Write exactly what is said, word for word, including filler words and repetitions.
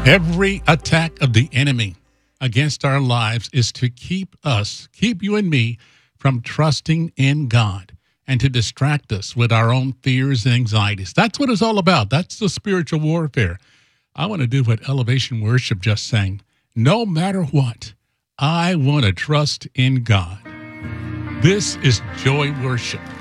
Every attack of the enemy against our lives is to keep us, keep you and me from trusting in God and to distract us with our own fears and anxieties. That's what it's all about. That's the spiritual warfare. I want to do what Elevation Worship just sang. No matter what, I want to trust in God. This is Joy Worship.